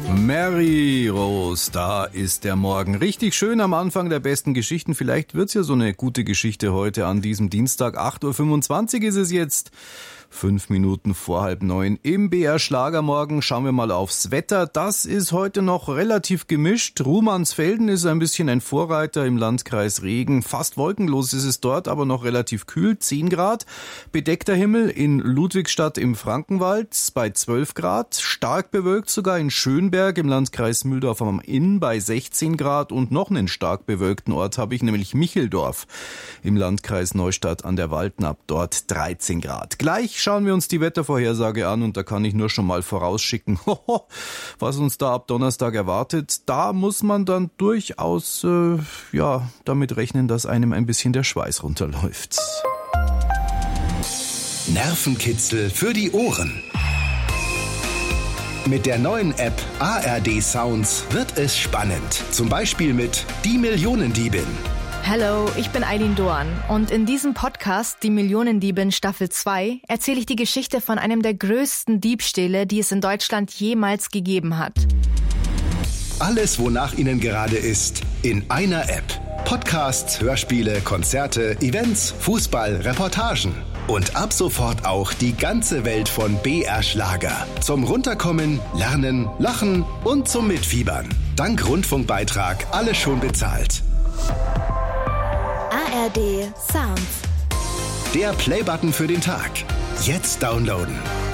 Mary Rose, da ist der Morgen. Richtig schön am Anfang der besten Geschichten. Vielleicht wird's ja so eine gute Geschichte heute an diesem Dienstag. 8.25 Uhr ist es jetzt. 5 Minuten vor 8:30 im BR Schlagermorgen. Schauen wir mal aufs Wetter. Das ist heute noch relativ gemischt. Ruhmannsfelden ist ein bisschen ein Vorreiter im Landkreis Regen. Fast wolkenlos ist es dort, aber noch relativ kühl. 10 Grad. Bedeckter Himmel in Ludwigstadt im Frankenwald bei 12 Grad. Stark bewölkt sogar in Schönberg im Landkreis Mühldorf am Inn bei 16 Grad. Und noch einen stark bewölkten Ort habe ich, nämlich Micheldorf im Landkreis Neustadt an der Waldnapp. Dort 13 Grad. Gleich schauen wir uns die Wettervorhersage an und da kann ich nur schon mal vorausschicken, was uns da ab Donnerstag erwartet. Da muss man dann durchaus damit rechnen, dass einem ein bisschen der Schweiß runterläuft. Nervenkitzel für die Ohren. Mit der neuen App ARD Sounds wird es spannend. Zum Beispiel mit Die Millionendiebin. Hallo, ich bin Eileen Dorn und in diesem Podcast, Die Millionendiebin Staffel 2, erzähle ich die Geschichte von einem der größten Diebstähle, die es in Deutschland jemals gegeben hat. Alles, wonach Ihnen gerade ist, in einer App. Podcasts, Hörspiele, Konzerte, Events, Fußball, Reportagen. Und ab sofort auch die ganze Welt von BR Schlager. Zum Runterkommen, Lernen, Lachen und zum Mitfiebern. Dank Rundfunkbeitrag alles schon bezahlt. ARD Sounds. Der Playbutton für den Tag. Jetzt downloaden.